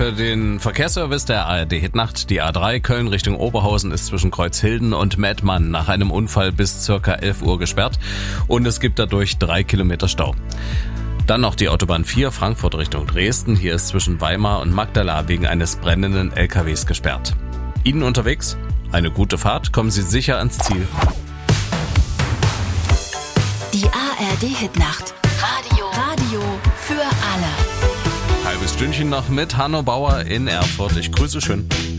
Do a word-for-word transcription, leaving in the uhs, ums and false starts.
für den Verkehrsservice der A R D Hitnacht. Die A drei Köln Richtung Oberhausen ist zwischen Kreuzhilden und Mettmann nach einem Unfall bis circa elf Uhr gesperrt und es gibt dadurch drei Kilometer Stau. Dann noch die Autobahn vier Frankfurt Richtung Dresden. Hier ist zwischen Weimar und Magdala wegen eines brennenden L K Ws gesperrt. Ihnen unterwegs eine gute Fahrt, kommen Sie sicher ans Ziel. Die A R D Hitnacht. Radio. Radio für alle. Halbes Stündchen noch mit Hanno Bauer in Erfurt. Ich grüße schön.